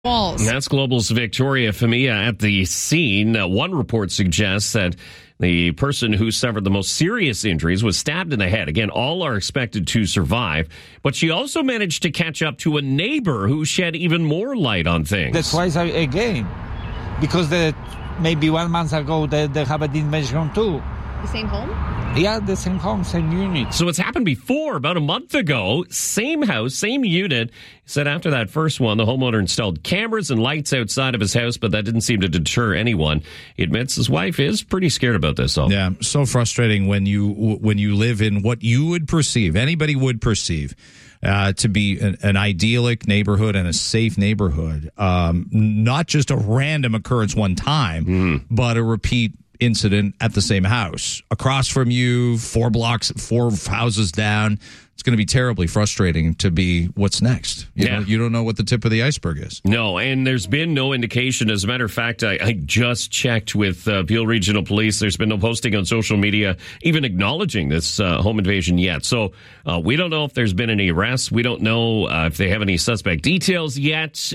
walls. That's Global's Victoria Femia at the scene. One report suggests that the person who suffered the most serious injuries was stabbed in the head. Again, all are expected to survive, but she also managed to catch up to a neighbor who shed even more light on things. That's why again, because maybe 1 month ago they have a dimension too. The same home? Yeah, the same home, same unit. So it's happened before, about a month ago. Same house, same unit. He said after that first one, the homeowner installed cameras and lights outside of his house, but that didn't seem to deter anyone. He admits his wife is pretty scared about this. Though. Yeah, so frustrating when you live in what you would perceive, anybody would perceive, to be an idyllic neighborhood and a safe neighborhood. Not just a random occurrence one time, but a repeat incident at the same house across from you, 4 houses down. It's going to be terribly frustrating to be what's next. You don't know what the tip of the iceberg is. No, and there's been no indication. As a matter of fact, I just checked with Peel Regional Police. There's been no posting on social media even acknowledging this home invasion yet. So we don't know if there's been any arrests. We don't know if they have any suspect details yet.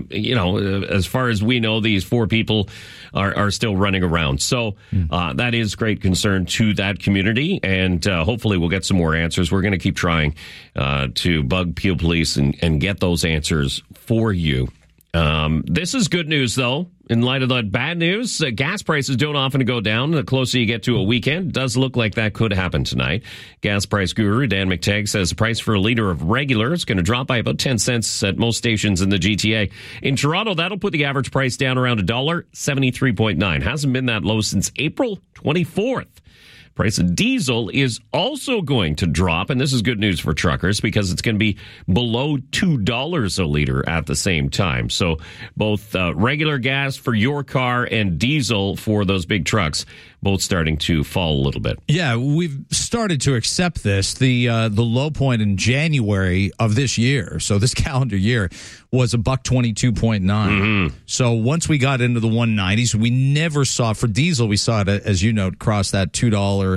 As far as we know, these 4 people are still running around. So that is great concern to that community, and hopefully we'll get some more answers. We're going to keep trying to bug Peel Police and get those answers for you. This is good news, though. In light of that bad news, gas prices don't often go down the closer you get to a weekend. It does look like that could happen tonight. Gas price guru Dan McTagg says the price for a liter of regular is going to drop by about 10 cents at most stations in the GTA. In Toronto, that'll put the average price down around $1.73.9. Hasn't been that low since April 24th. Price of diesel is also going to drop, and this is good news for truckers because it's going to be below $2 a liter at the same time. So both regular gas for your car and diesel for those big trucks both starting to fall a little bit. Yeah, we've started to accept this. The low point in January of this year, so this calendar year, was $1.22.9. So once we got into the 190s, we never saw, for diesel, we saw it, as you note, cross that $2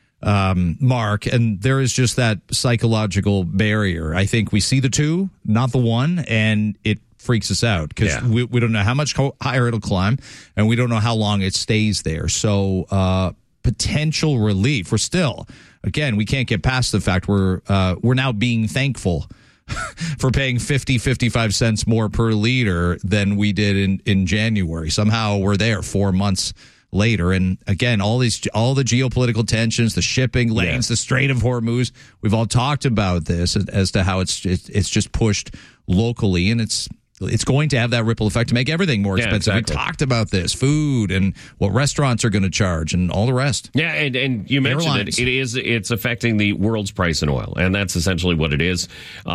mark, and there is just that psychological barrier. I think we see the 2, not the 1, and it freaks us out because we don't know how much higher it'll climb, and we don't know how long it stays there. So potential relief. We're still, again, we can't get past the fact we're now being thankful for paying 55 cents more per liter than we did in January. Somehow we're there 4 months later. And again, all the geopolitical tensions, the shipping lanes, the Strait of Hormuz, we've all talked about this as to how it's just pushed locally, and it's going to have that ripple effect to make everything more expensive. Exactly. We talked about this, food and what restaurants are going to charge and all the rest. Yeah, and you mentioned it's affecting the world's price in oil, and that's essentially what it is.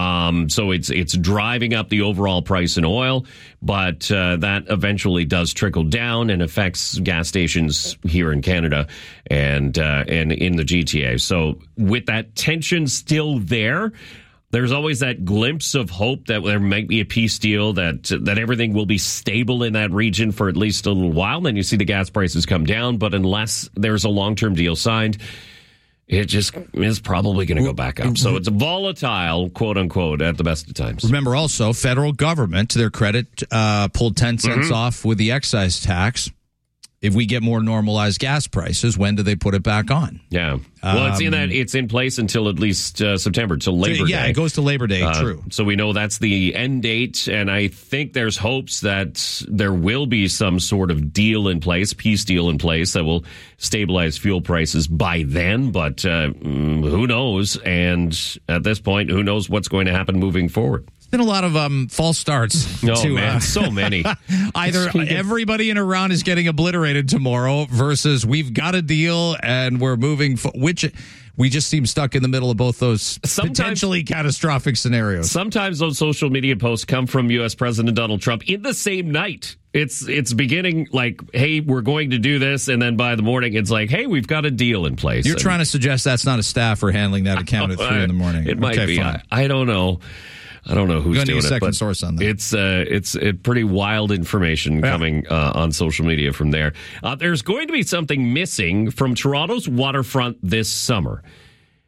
So it's driving up the overall price in oil, but that eventually does trickle down and affects gas stations here in Canada and in the GTA. So with that tension still there, there's always that glimpse of hope that there might be a peace deal, that everything will be stable in that region for at least a little while. Then you see the gas prices come down. But unless there's a long-term deal signed, it just is probably going to go back up. So it's volatile, quote unquote, at the best of times. Remember also, federal government, to their credit, pulled 10 cents off with the excise tax. If we get more normalized gas prices, when do they put it back on? Yeah. Well, it's in place until at least September, till Labor Day. Yeah, it goes to Labor Day, true. So we know that's the end date, and I think there's hopes that there will be some sort of deal in place, peace deal in place, that will stabilize fuel prices by then, but who knows? And at this point, who knows what's going to happen moving forward? Been a lot of false starts. Man, so many. Either everybody in Iran is getting obliterated tomorrow versus we've got a deal and we're moving, which we just seem stuck in the middle of both those potentially catastrophic scenarios. Sometimes those social media posts come from U.S. President Donald Trump in the same night. It's beginning like, hey, we're going to do this, and then by the morning it's like, hey, we've got a deal in place. You're trying to suggest that's not a staffer handling that account at 3 in the morning. It might be. I don't know. I don't know who's doing it. Second source on that. It's pretty wild information coming on social media from there. There's going to be something missing from Toronto's waterfront this summer.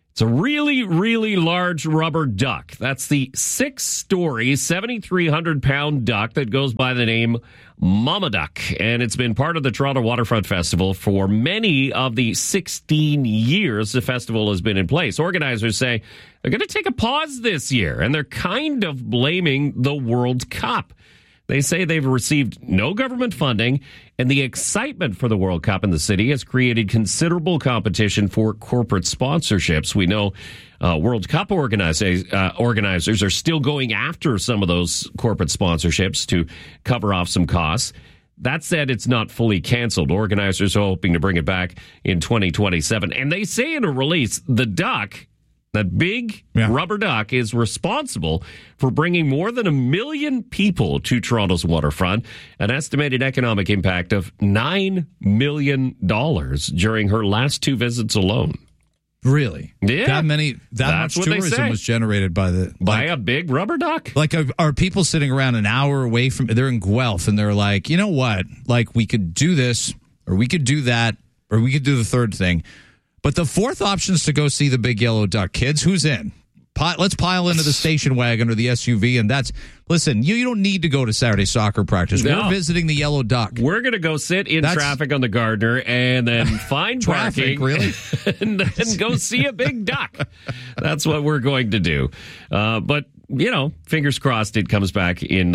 It's a really, really large rubber duck. That's the 6-story, 7,300-pound duck that goes by the name Mama Duck. And it's been part of the Toronto Waterfront Festival for many of the 16 years the festival has been in place. Organizers say they're going to take a pause this year, and they're kind of blaming the World Cup. They say they've received no government funding, and the excitement for the World Cup in the city has created considerable competition for corporate sponsorships. We know World Cup organizers are still going after some of those corporate sponsorships to cover off some costs. That said, it's not fully canceled. Organizers are hoping to bring it back in 2027. And they say in a release, the duck, that big rubber duck, is responsible for bringing more than 1 million people to Toronto's waterfront, an estimated economic impact of $9 million during her last 2 visits alone. Really? Yeah. That much tourism was generated by a big rubber duck. Like, are people sitting around an hour away from, they're in Guelph, and they're like, you know what? Like, we could do this, or we could do that, or we could do the third thing. But the fourth option is to go see the big yellow duck. Kids, who's in? Let's pile into the station wagon or the SUV, and listen, you don't need to go to Saturday soccer practice. No. We're visiting the yellow duck. We're going to go sit in traffic on the Gardner and then find traffic, parking. Really? And then go see a big duck. That's what we're going to do. But fingers crossed it comes back in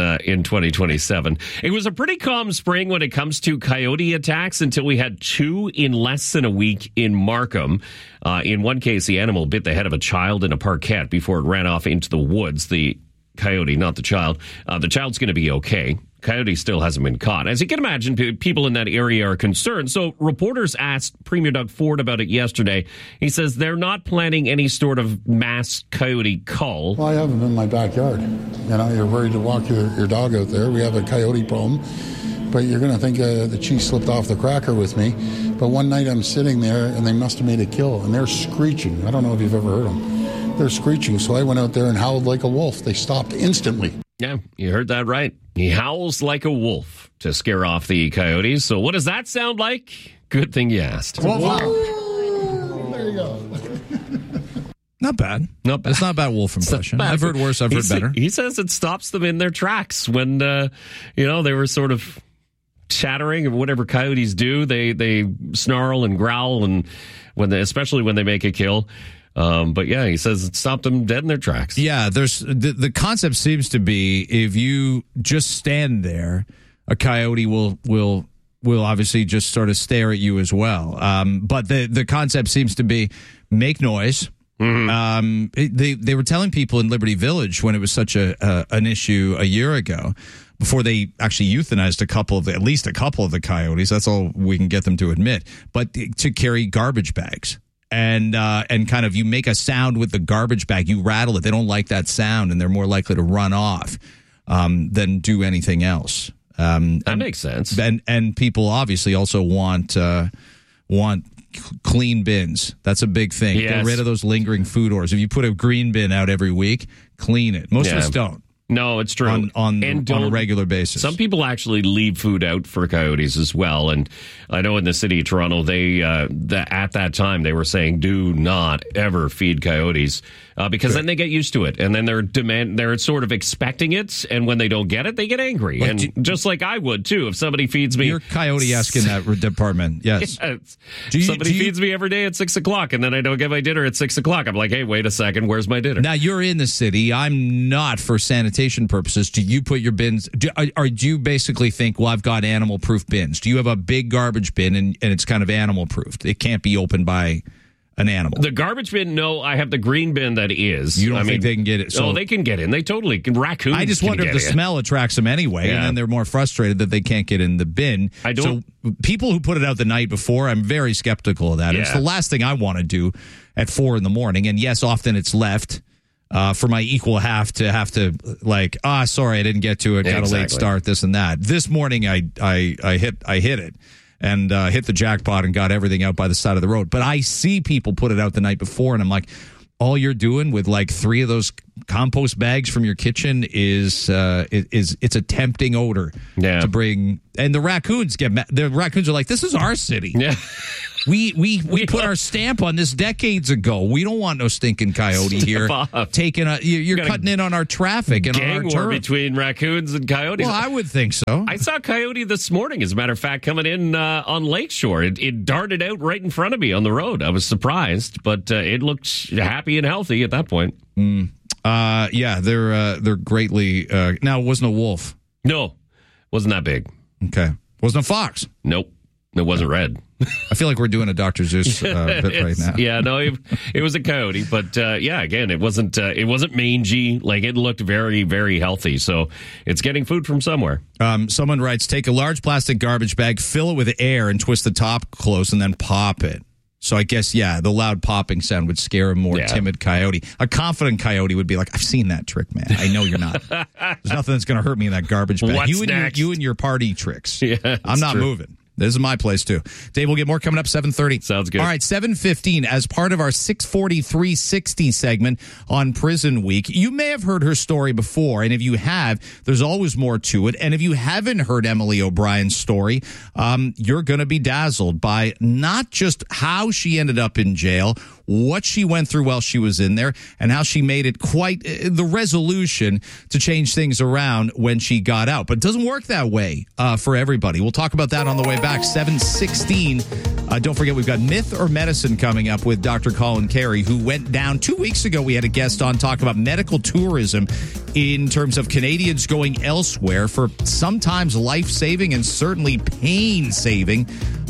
2027. It was a pretty calm spring when it comes to coyote attacks until we had 2 in less than a week in Markham. In one case, the animal bit the head of a child in a parkette before it ran off into the woods. The coyote, not the child. The child's going to be okay. Coyote still hasn't been caught. As you can imagine, people in that area are concerned. So reporters asked Premier Doug Ford about it yesterday. He says they're not planning any sort of mass coyote cull. Well, I have them in my backyard. You're worried to walk your dog out there. We have a coyote problem. But you're going to think the cheese slipped off the cracker with me. But one night I'm sitting there, and they must have made a kill, and they're screeching. I don't know if you've ever heard them. They're screeching, so I went out there and howled like a wolf. They stopped instantly. Yeah, you heard that right. He howls like a wolf to scare off the coyotes. So what does that sound like? Good thing you asked. There you go. Not bad. It's not a bad wolf impression. I've heard worse. I've heard better. He says it stops them in their tracks when, they were sort of chattering, and whatever coyotes do, they snarl and growl, and especially when they make a kill. But yeah, he says it stopped them dead in their tracks. Yeah, there's the concept seems to be if you just stand there, a coyote will obviously just sort of stare at you as well. But the concept seems to be make noise. Mm-hmm. They were telling people in Liberty Village when it was such an issue a year ago, before they actually euthanized at least a couple of the coyotes. That's all we can get them to admit. But to carry garbage bags. And kind of you make a sound with the garbage bag, you rattle it. They don't like that sound, and they're more likely to run off than do anything else. That makes sense. And people obviously also want clean bins. That's a big thing. Yes. Get rid of those lingering food orders. If you put a green bin out every week, clean it. Most of us don't. No, it's true. On a regular basis. Some people actually leave food out for coyotes as well. And I know in the city of Toronto, they at that time, they were saying, do not ever feed coyotes because then they get used to it. And then they're sort of expecting it. And when they don't get it, they get angry. Just like I would, too, if somebody feeds me. You're coyote-esque in that department, yes. Yes. Somebody feeds me every day at 6 o'clock, and then I don't get my dinner at 6 o'clock. I'm like, hey, wait a second, where's my dinner? Now, you're in the city. I'm not for sanitation purposes. Do you put your bins, do you basically think, well, I've got animal-proof bins? Do you have a big garbage bin and it's kind of animal-proofed? It can't be opened by an animal. The garbage bin, no. I have the green bin that is. You don't think they can get it? So they can get in. They totally can. Raccoons. I just wonder if the smell attracts them anyway, and then they're more frustrated that they can't get in the bin. I don't. So people who put it out the night before, I'm very skeptical of that. Yeah. It's the last thing I want to do at 4 a.m. And yes, often it's left for my equal half to have to sorry, I didn't get to it. Got a late start. This and that. This morning I hit it. And hit the jackpot and got everything out by the side of the road. But I see people put it out the night before, and I'm like, all you're doing with like 3 of those compost bags from your kitchen is it's a tempting odor to bring. And the raccoons the raccoons are like, this is our city. Yeah. We put our stamp on this decades ago. We don't want no stinking coyote here. Taking you're cutting in on our traffic and on our gang war turf. between raccoons and coyotes. Well, I would think so. I saw a coyote this morning, as a matter of fact, coming in on Lakeshore. It darted out right in front of me on the road. I was surprised, but it looked happy and healthy at that point. Yeah, they're greatly. Now, it wasn't a wolf. No, wasn't that big. Okay, wasn't a fox. Nope, it wasn't red. I feel like we're doing a Dr. Zeus bit right now. Yeah, no, it was a coyote, but yeah, again, it wasn't mangy. Like, it looked very, very healthy. So it's getting food from somewhere. Someone writes, take a large plastic garbage bag, fill it with air, and twist the top close, and then pop it. So I guess, yeah, the loud popping sound would scare a more timid coyote. A confident coyote would be like, I've seen that trick, man. I know you're not. There's nothing that's going to hurt me in that garbage bag. What's You and your party tricks. Yeah, I'm not moving. This is my place, too. Dave, we'll get more coming up 7:30. Sounds good. All right, 7:15, as part of our 640-360 segment on Prison Week. You may have heard her story before, and if you have, there's always more to it. And if you haven't heard Emily O'Brien's story, you're going to be dazzled by not just how she ended up in jail, what she went through while she was in there, and how she made it quite the resolution to change things around when she got out. But it doesn't work that way for everybody. We'll talk about that on the way back. 7:16. Don't forget, we've got Myth or Medicine coming up with Dr. Colin Carey, who went down 2 weeks ago. We had a guest on talk about medical tourism in terms of Canadians going elsewhere for sometimes life-saving and certainly pain-saving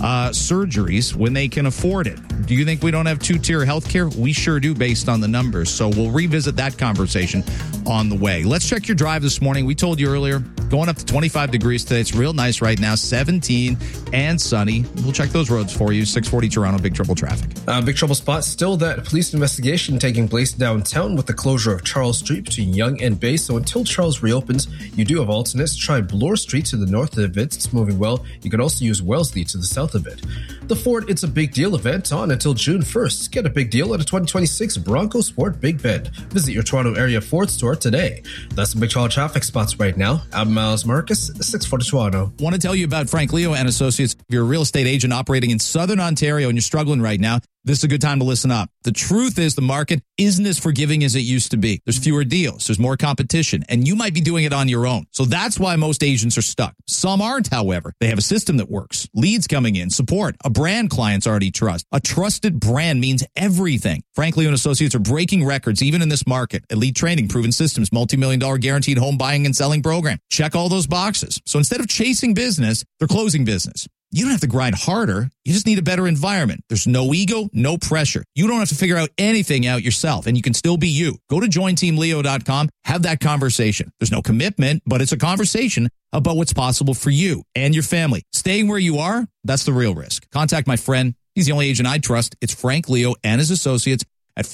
surgeries when they can afford it. Do you think we don't have two-tier health care? We sure do, based on the numbers. So we'll revisit that conversation on the way. Let's check your drive this morning. We told you earlier, going up to 25 degrees today. It's real nice right now, 17 and sunny. We'll check those roads for you. 640 Toronto, Big Trouble traffic. Big Trouble spot, still that police investigation taking place downtown with the closure of Charles Street between Yonge and Bay. So until Charles reopens, you do have alternates. Try Bloor Street to the north of it. It's moving well. You can also use Wellesley to the south of it. The Ford It's a Big Deal event on until June 1st. Get a big deal at a 2026 Bronco Sport Big Bend. Visit your Toronto area Ford store today. That's the Big Trouble traffic spots right now. I'm Miles Marcus, 640 Toronto. Want to tell you about Frank Leo and Associates. If you're a real estate agent operating in Southern Ontario and you're struggling right now, this is a good time to listen up. The truth is the market isn't as forgiving as it used to be. There's fewer deals. There's more competition, and you might be doing it on your own. So that's why most agents are stuck. Some aren't, however. They have a system that works. Leads coming in, support, a brand clients already trust. A trusted brand means everything. Frank Leo and Associates are breaking records even in this market. Elite training, proven systems, multi-million-dollar guaranteed home buying and selling program. Check all those boxes. So instead of chasing business, they're closing business. You don't have to grind harder. You just need a better environment. There's no ego, no pressure. You don't have to figure out anything out yourself, and you can still be you. Go to jointeamleo.com. Have that conversation. There's no commitment, but it's a conversation about what's possible for you and your family. Staying where you are, that's the real risk. Contact my friend. He's the only agent I trust. It's Frank Leo and his associates at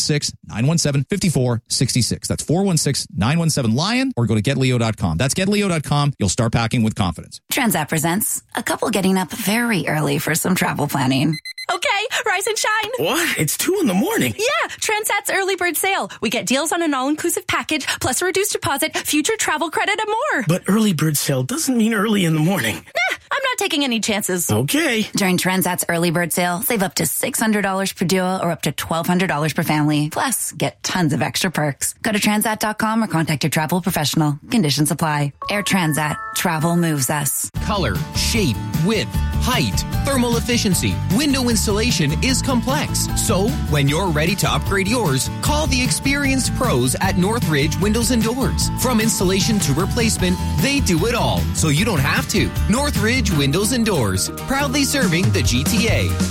416-917-5466. That's 416-917-LION, or go to getleo.com. That's getleo.com. You'll start packing with confidence. Transat presents a couple getting up very early for some travel planning. Okay, rise and shine. What? It's 2 a.m. Yeah, Transat's early bird sale. We get deals on an all-inclusive package, plus a reduced deposit, future travel credit, and more. But early bird sale doesn't mean early in the morning. Nah, I'm not taking any chances. Okay. During Transat's early bird sale, save up to $600 per duo or up to $1,200 per family. Plus, get tons of extra perks. Go to Transat.com or contact your travel professional. Conditions apply. Air Transat. Travel moves us. Color, shape, width, height, thermal efficiency. Window installation is complex. So, when you're ready to upgrade yours, call the experienced pros at Northridge Windows and Doors. From installation to replacement, they do it all, so you don't have to. Northridge Windows and Doors, proudly serving the GTA.